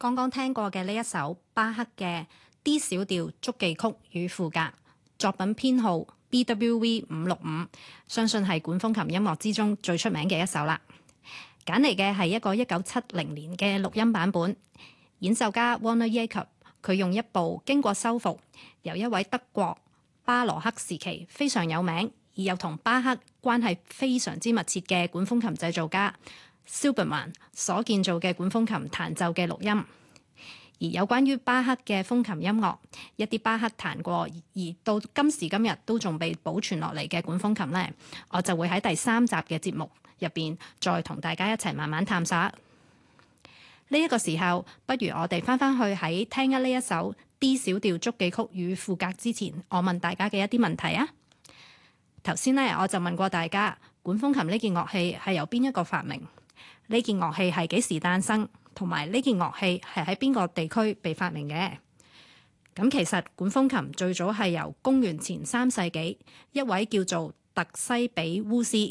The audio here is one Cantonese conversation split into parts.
剛剛聽過嘅呢一首巴赫嘅 D 小調觸記曲與賦格，作品編號 BWV 565，相信係管風琴音樂之中最出名嘅一首啦。揀嚟嘅係一個1970年嘅錄音版本，演奏家 Werner Jacob 佢用一部經過修復，由一位德國巴洛克時期非常有名而又同巴赫關係非常之密切嘅管風琴製造家 Silbermann 所建造嘅管風琴彈奏嘅錄音。而有關於巴赫嘅風琴音樂，一啲巴赫彈過而到今時今日都仲被保存落嚟嘅管風琴呢，我就會喺第3集嘅節目入邊再同大家一齊慢慢探索。呢一個時候，不如我哋翻返去喺聽呢一首 D 小調觸記曲與賦格之前，我問大家嘅一啲問題啊。頭先呢，我就問過大家，管風琴呢件樂器係由邊一個發明？呢件樂器係幾時誕生？同埋呢件樂器係喺邊個地區被發明嘅？咁其實管風琴最早係由公元前3世紀一位叫做特西比烏斯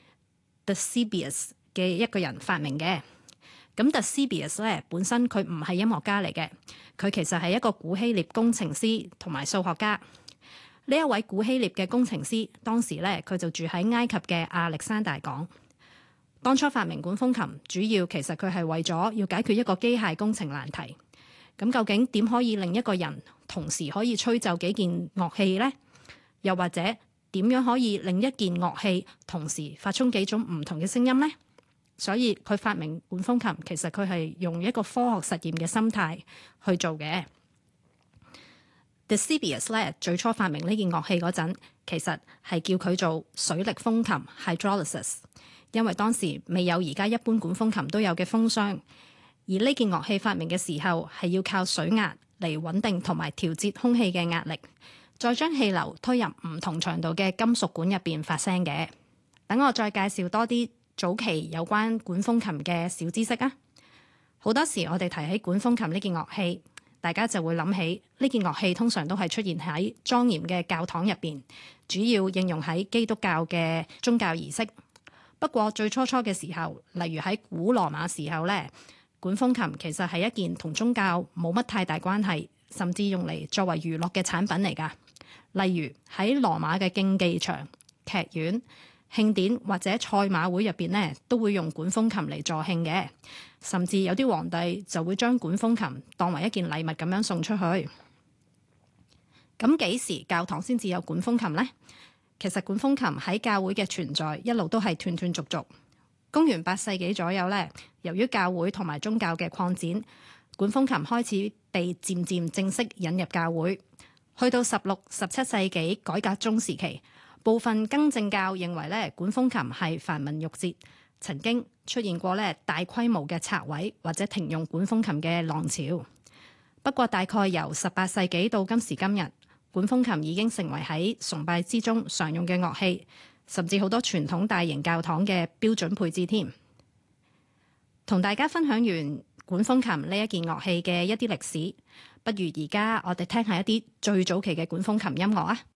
Desibius 嘅一個人發明嘅。咁 Desibius 咧本身佢唔係音樂家嚟嘅，佢其實係一個古希臘工程師同埋數學家。呢一位古希臘嘅工程師當時咧佢就住喺埃及嘅亞歷山大港。當初發明管風琴，主要其實佢係為咗要解決一個機械工程難題。咁究竟點可以令一個人同時可以吹奏幾件樂器呢？又或者點樣可以令一件樂器同時發出幾種唔同嘅聲音呢？所以佢發明管風琴，其實佢係用一個科學實驗嘅心態去做嘅。Desibius 咧最初發明呢件樂器嗰陣，其實係叫佢做水力風琴 （hydrolysis）。因為當時未有而家一般管風琴都有嘅風箱，而呢件樂器發明嘅時候係要靠水壓嚟穩定同埋調節空氣嘅壓力，再將氣流推入唔同長度嘅金屬管入邊發聲嘅。等我再介紹多啲早期有關管風琴嘅小知識啊！好多時我哋提起管風琴呢件樂器，大家就會諗起呢件樂器通常都係出現喺莊嚴嘅教堂入邊，主要應用喺基督教嘅宗教儀式。不過最初嘅時候，例如喺古羅馬時候呢，管風琴其實係一件同宗教冇乜太大關係，甚至用嚟作為娛樂嘅產品嚟㗎。例如喺羅馬嘅競技場、劇院、慶典或者賽馬會入邊呢，都會用管風琴嚟助興嘅。甚至有啲皇帝就會將管風琴當為一件禮物咁樣送出去。咁幾時教堂先至有管風琴呢？其實管風琴喺教會嘅存在一路都係斷斷續續。公元8世紀左右呢，由於教會同埋宗教嘅擴展，管風琴開始被漸漸正式引入教會。去到16、17世紀改革中時期，部分更正教認為呢，管風琴係繁文縟節，曾經出現過呢大規模嘅拆毀或者停用管風琴嘅浪潮。不過大概由18世紀到今時今日，管風琴已經成為喺崇拜之中常用嘅樂器，甚至好多傳統大型教堂嘅標準配置添。同大家分享完管風琴呢一件樂器嘅一啲歷史，不如而家我哋聽下一啲最早期嘅管風琴音樂啊！